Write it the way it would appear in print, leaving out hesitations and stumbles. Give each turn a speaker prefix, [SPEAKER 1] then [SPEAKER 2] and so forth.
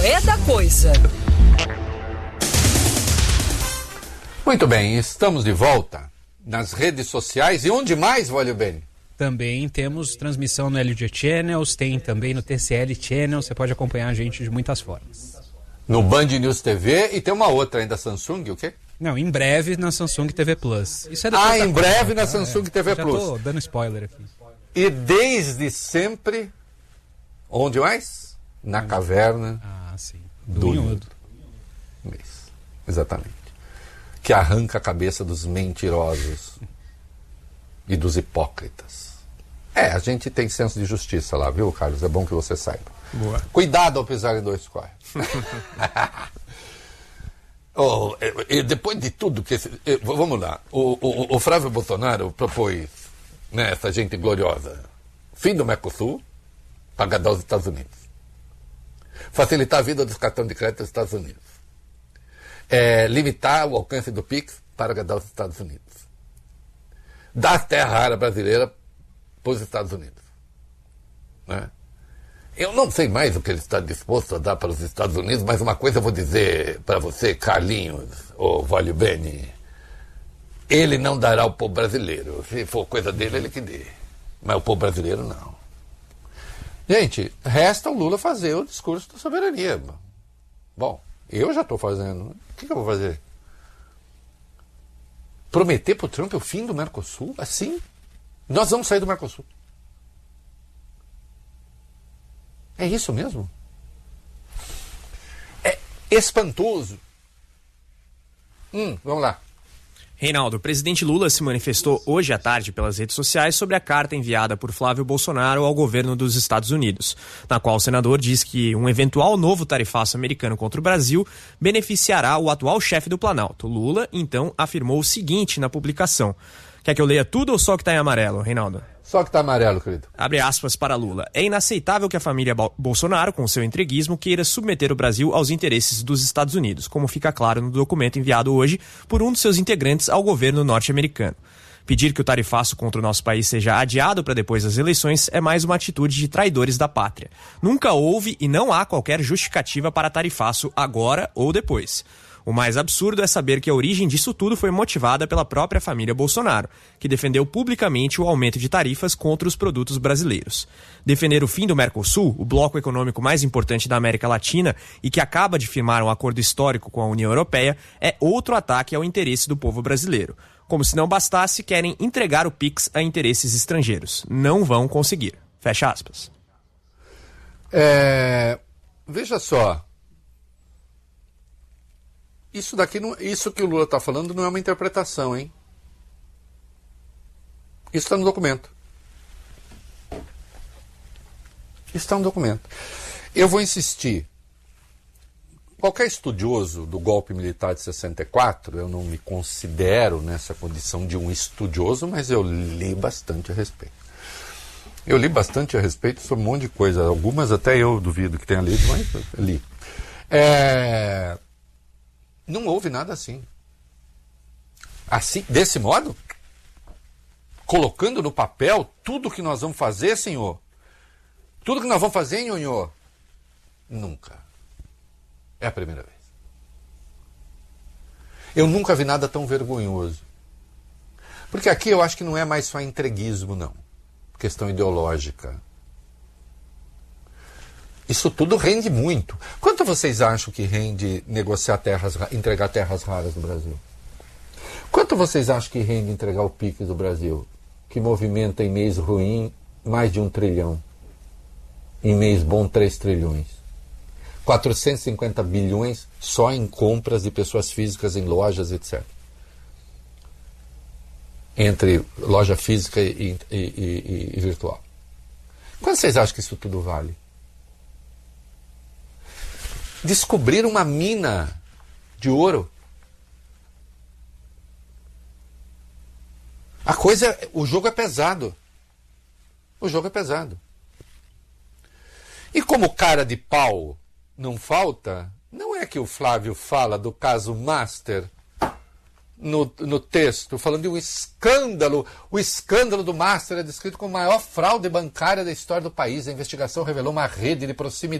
[SPEAKER 1] Qual é da coisa?
[SPEAKER 2] Muito bem, estamos de volta nas redes sociais. E onde mais, Valio Bene?
[SPEAKER 3] Também temos transmissão no LG Channels, tem também no TCL Channels, você pode acompanhar a gente de muitas formas.
[SPEAKER 2] No Band News TV e tem uma outra ainda, Samsung, o quê?
[SPEAKER 3] Não, em breve na Samsung TV Plus. Isso é depois
[SPEAKER 2] em breve na
[SPEAKER 3] tá?
[SPEAKER 2] Samsung TV
[SPEAKER 3] já
[SPEAKER 2] Plus.
[SPEAKER 3] Tô dando spoiler aqui.
[SPEAKER 2] E desde sempre, onde mais? Na caverna
[SPEAKER 3] Sim.
[SPEAKER 2] do Inhudo. Isso, exatamente. Que arranca a cabeça dos mentirosos e dos hipócritas. A gente tem senso de justiça lá, viu, Carlos? É bom que você saiba.
[SPEAKER 3] Boa.
[SPEAKER 2] Cuidado ao pisar em dois corres. E depois de tudo que... vamos lá. O Flávio Bolsonaro propôs, né, essa gente gloriosa, fim do Mercosul para agradar os Estados Unidos. Facilitar a vida dos cartões de crédito dos Estados Unidos. Limitar o alcance do PIX para agradar os Estados Unidos. Dar as terras raras brasileiras para os Estados Unidos. Né? Eu não sei mais o que ele está disposto a dar para os Estados Unidos, mas uma coisa eu vou dizer para você, Carlinhos, ou Valio Bene. Ele não dará ao povo brasileiro. Se for coisa dele, ele que dê. Mas o povo brasileiro, não. Gente, resta o Lula fazer o discurso da soberania. Bom, eu já estou fazendo. O que eu vou fazer? Prometer para o Trump o fim do Mercosul? Assim? Nós vamos sair do Mercosul. É isso mesmo? É espantoso. Vamos lá.
[SPEAKER 4] Reinaldo, o presidente Lula se manifestou hoje à tarde pelas redes sociais sobre a carta enviada por Flávio Bolsonaro ao governo dos Estados Unidos, na qual o senador diz que um eventual novo tarifaço americano contra o Brasil beneficiará o atual chefe do Planalto. Lula, então, afirmou o seguinte na publicação. Quer que eu leia tudo ou só que está em amarelo, Reinaldo?
[SPEAKER 2] Só que está amarelo, querido.
[SPEAKER 4] Abre aspas para Lula. É inaceitável que a família Bolsonaro, com seu entreguismo, queira submeter o Brasil aos interesses dos Estados Unidos, como fica claro no documento enviado hoje por um dos seus integrantes ao governo norte-americano. Pedir que o tarifaço contra o nosso país seja adiado para depois das eleições é mais uma atitude de traidores da pátria. Nunca houve e não há qualquer justificativa para tarifaço agora ou depois. O mais absurdo é saber que a origem disso tudo foi motivada pela própria família Bolsonaro, que defendeu publicamente o aumento de tarifas contra os produtos brasileiros. Defender o fim do Mercosul, o bloco econômico mais importante da América Latina e que acaba de firmar um acordo histórico com a União Europeia, é outro ataque ao interesse do povo brasileiro. Como se não bastasse, querem entregar o PIX a interesses estrangeiros. Não vão conseguir. Fecha aspas.
[SPEAKER 2] Veja só. Isso que o Lula está falando não é uma interpretação, hein? Isso está no documento. Isso está no documento. Eu vou insistir. Qualquer estudioso do golpe militar de 64, eu não me considero nessa condição de um estudioso, mas eu li bastante a respeito. Eu li bastante a respeito sobre um monte de coisa. Algumas até eu duvido que tenha lido, mas eu li. Não houve nada assim. Assim, desse modo? Colocando no papel tudo que nós vamos fazer, senhor? Tudo que nós vamos fazer, nhonhô? Nunca. É a primeira vez. Eu nunca vi nada tão vergonhoso. Porque aqui eu acho que não é mais só entreguismo, não. Questão ideológica. Isso tudo rende muito. Quanto vocês acham que rende entregar terras raras no Brasil? Quanto vocês acham que rende entregar o PIX do Brasil? Que movimenta em mês ruim mais de 1 trilhão. Em mês bom 3 trilhões. 450 bilhões só em compras de pessoas físicas em lojas, etc. Entre loja física e virtual. Quanto vocês acham que isso tudo vale? Descobrir uma mina de ouro. O jogo é pesado. O jogo é pesado. E como cara de pau não falta, não é que o Flávio fala do caso Master no texto, falando de um escândalo. O escândalo do Master é descrito como a maior fraude bancária da história do país. A investigação revelou uma rede de proximidade